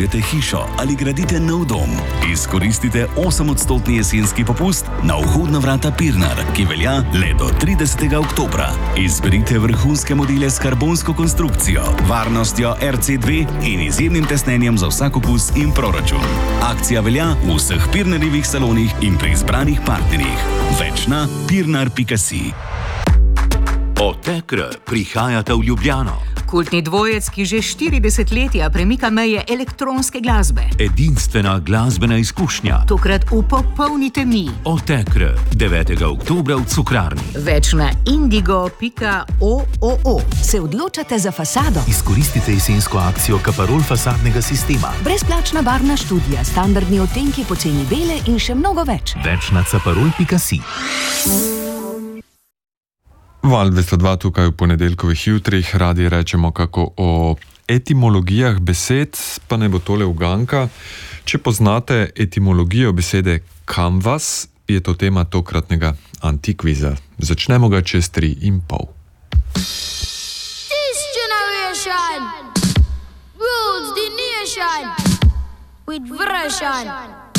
kupujete hišo ali gradite nov dom. Izkoristite 8% jesenski popust na vhodna vrata Pirnar, ki velja le do 30. oktobra. Izberite vrhunske modele s karbonsko konstrukcijo, varnostjo RC2 in izjemnim tesnenjem za vsak okus in proračun. Akcija velja v vseh Pirnarjevih salonih in pri izbranih partnerjih. Več na pirnar.si. Otekr prihajata v Ljubljano. Kultni dvojec, ki že 40 letja premika meje elektronske glasbe. Edinstvena glasbena izkušnja. Tokrat v popolni temi. Otekr 9. oktobra v Cukrarni. Več na indigo.oo. Se odločate za fasado? Izkoristite jesensko akcijo Kaparol fasadnega sistema. Brezplačna barvna študija, standardni odtenki poceni bele in še mnogo več. Več na caparol.si. Val 202 tukaj v ponedeljkovih jutrih radi rečemo kako o etimologijah besed, pa ne bo tole uganka. Če poznate etimologijo besede canvas, je to tema tokratnega antikviza. Začnemo ga čez 3,5. This generation rules the nation with version.